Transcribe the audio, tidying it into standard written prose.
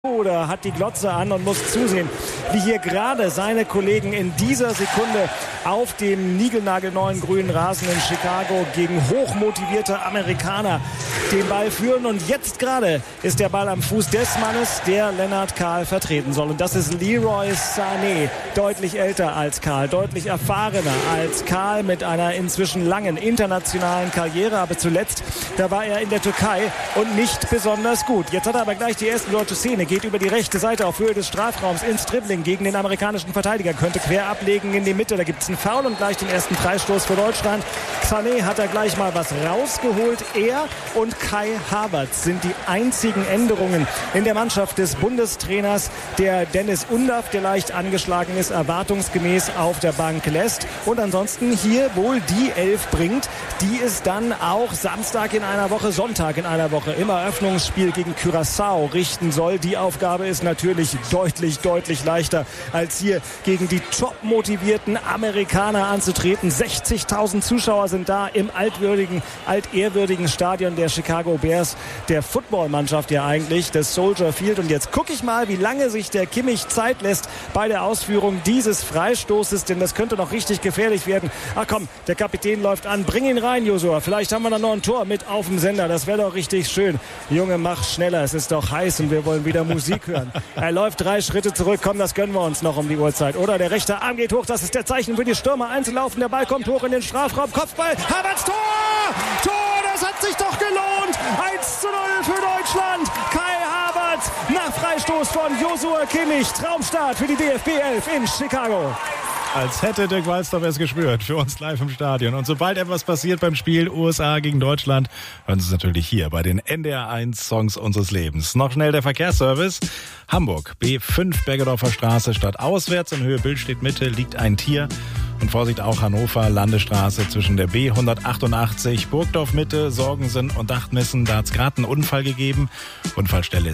Oder hat die Glotze an und muss zusehen, wie hier gerade seine Kollegen in dieser Sekunde auf dem niegelnagelneuen grünen Rasen in Chicago gegen hochmotivierte Amerikaner den Ball führen. Und jetzt gerade ist der Ball am Fuß des Mannes, der Lennart Kahl vertreten soll. Und das ist Leroy Sané, deutlich älter als Kahl, deutlich erfahrener als Kahl mit einer inzwischen langen internationalen Karriere. Aber zuletzt, da war er in der Türkei und nicht besonders gut. Jetzt hat er aber gleich die erste deutsche Szene, geht über die rechte Seite auf Höhe des Strafraums ins Dribbling gegen den amerikanischen Verteidiger, könnte quer ablegen in die Mitte. Da gibt es einen Foul und gleich den ersten Freistoß für Deutschland. Sané hat da gleich mal was rausgeholt. Er und Kai Havertz sind die einzigen Änderungen in der Mannschaft des Bundestrainers, der Dennis Undaff, der leicht angeschlagen ist, erwartungsgemäß auf der Bank lässt. Und ansonsten hier wohl die Elf bringt, die es dann auch Samstag in einer Woche, Sonntag in einer Woche im Eröffnungsspiel gegen Curaçao richten soll. Die Aufgabe ist natürlich deutlich leichter, als hier gegen die top motivierten Amerikaner anzutreten. 60.000 Zuschauer sind da im altehrwürdigen Stadion der Chicago Bears, der Footballmannschaft ja eigentlich, des Soldier Field. Und jetzt gucke ich mal, wie lange sich der Kimmich Zeit lässt bei der Ausführung dieses Freistoßes, denn das könnte noch richtig gefährlich werden. Ach komm, der Kapitän läuft an, bring ihn rein, Josua. Vielleicht haben wir dann noch ein Tor mit auf dem Sender, das wäre doch richtig schön. Junge, mach schneller, es ist doch heiß und wir wollen wieder Musik hören. Er läuft 3 Schritte zurück. Komm, das gönnen wir uns noch um die Uhrzeit. Oder der rechte Arm geht hoch. Das ist der Zeichen für die Stürmer einzulaufen. Der Ball kommt hoch in den Strafraum. Kopfball. Havertz, Tor! Tor, das hat sich doch gelohnt. 1:0 für Deutschland. Kai Havertz nach Freistoß von Joshua Kimmich. Traumstart für die DFB 11 in Chicago. Als hätte Dirk Walzdorf es gespürt, für uns live im Stadion. Und sobald etwas passiert beim Spiel USA gegen Deutschland, hören Sie es natürlich hier bei den NDR1 Songs unseres Lebens. Noch schnell der Verkehrsservice. Hamburg, B5 Bergedorfer Straße statt auswärts. In Höhe Billstedt Mitte liegt ein Tier. Und Vorsicht auch Hannover, Landesstraße zwischen der B188, Burgdorf Mitte, Sorgensen und Dachtmissen. Da hat es gerade einen Unfall gegeben. Unfallstelle